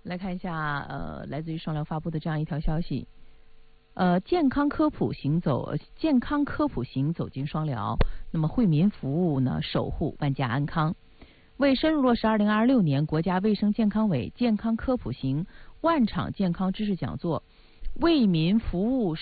来看一下，来自于双疗发布的这样一条消息，健康科普行走进双疗，那么惠民服务呢，守护万家安康。为深入落实2026年国家卫生健康委健康科普行万场健康知识讲座，为民服务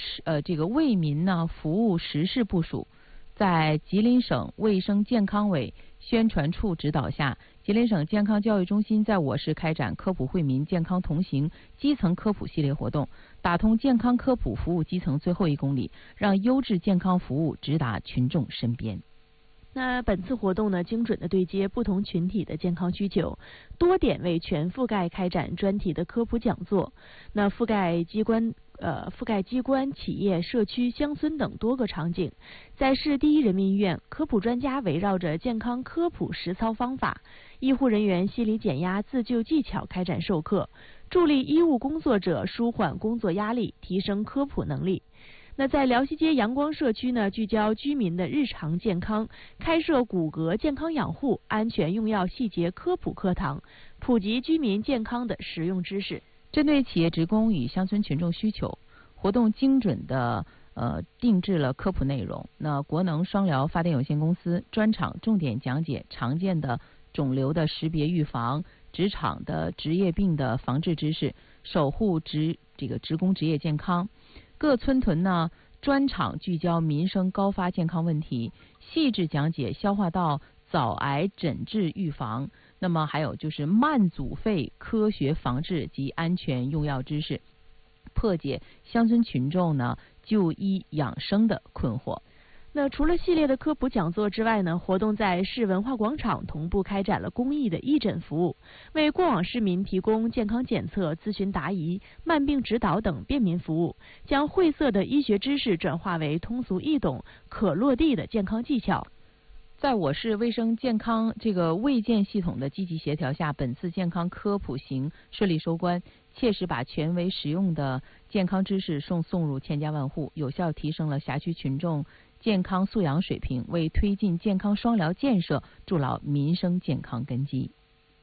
实事部署，在吉林省卫生健康委宣传处指导下，吉林省健康教育中心在我市开展科普惠民健康同行基层科普系列活动，打通健康科普服务基层最后1公里，让优质健康服务直达群众身边。 那本次活动呢，精准的对接不同群体的健康需求，多点位全覆盖开展专题的科普讲座，那覆盖机关、企业、社区、乡村等多个场景。在市第一人民医院，科普专家围绕着健康科普实操方法、医护人员心理减压自救技巧开展授课，助力医务工作者舒缓工作压力，提升科普能力。那在辽西街阳光社区呢，聚焦居民的日常健康，开设骨骼健康养护、安全用药细节科普课堂，普及居民健康的实用知识。 针对企业职工与乡村群众需求，活动精准的定制了科普内容。那国能双疗发电有限公司专场重点讲解常见的肿瘤的识别预防、职场的职业病的防治知识，守护职工职业健康。各村屯呢专场聚焦民生高发健康问题，细致讲解消化道早癌诊治预防，那么还有就是慢阻肺科学防治及安全用药知识，破解乡村群众呢就医养生的困惑。 那除了系列的科普讲座之外呢，活动在市文化广场同步开展了公益的义诊服务，为过往市民提供健康检测、咨询答疑、慢病指导等便民服务，将晦涩的医学知识转化为通俗易懂、可落地的健康技巧。 在我市卫生健康卫健系统的积极协调下，本次健康科普行顺利收官，切实把权威实用的健康知识送入千家万户，有效提升了辖区群众健康素养水平，为推进健康双疗建设筑牢民生健康根基。